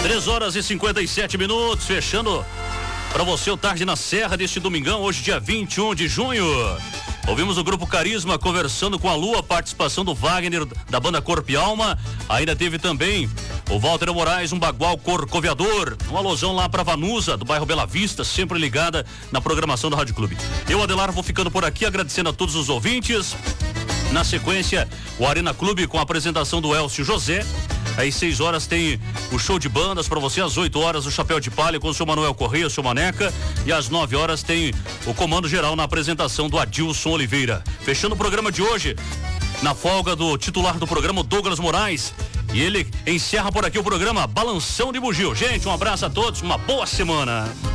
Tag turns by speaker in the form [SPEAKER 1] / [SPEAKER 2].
[SPEAKER 1] 3h57, fechando para você o Tarde na Serra deste domingão, hoje dia 21 de junho. Ouvimos o Grupo Carisma conversando com a Lua, participação do Wagner da banda Corpo e Alma. Ainda teve também o Walter Moraes, um bagual corcoviador. Um alusão lá para Vanusa, do bairro Bela Vista, sempre ligada na programação do Rádio Clube. Eu, Adelar, vou ficando por aqui, agradecendo a todos os ouvintes. Na sequência, o Arena Clube com a apresentação do Elcio José. Às 6 horas tem o show de bandas para você, às 8 horas o Chapéu de Palha com o seu Manuel Correia, o seu Maneca, e às 9 horas tem o comando geral na apresentação do Adilson Oliveira. Fechando o programa de hoje, na folga do titular do programa, Douglas Moraes, e ele encerra por aqui o programa Balanção de Bugio. Gente, um abraço a todos, uma boa semana.